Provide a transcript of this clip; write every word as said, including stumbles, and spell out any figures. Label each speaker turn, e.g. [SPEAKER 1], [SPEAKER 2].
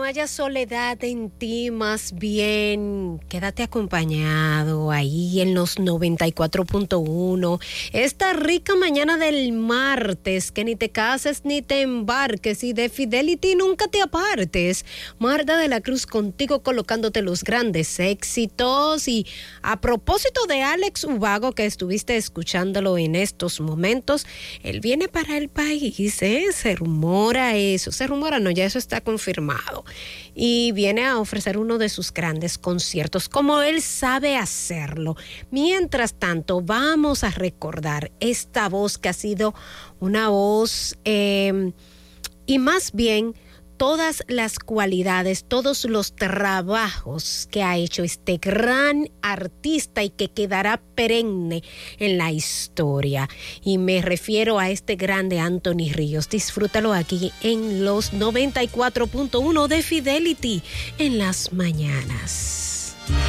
[SPEAKER 1] haya soledad en ti, más bien quédate acompañado ahí en los noventa y cuatro punto uno. Esta rica mañana del martes, que ni te cases ni te embarques y de Fidelity nunca te apartes. Marta de la Cruz contigo, colocándote los grandes éxitos. Y a propósito de Alex Ubago, que estuviste escuchándolo en estos momentos, él viene para el país, ¿eh? Se rumora eso, se rumora, no, ya eso está confirmado. Y viene a ofrecer uno de sus grandes conciertos, como él sabe hacerlo. Mientras tanto, vamos a recordar esta voz que ha sido una voz, eh, y más bien, todas las cualidades, todos los trabajos que ha hecho este gran artista y que quedará perenne en la historia. Y me refiero a este grande Anthony Ríos. Disfrútalo aquí en los noventa y cuatro punto uno de Fidelity en las mañanas.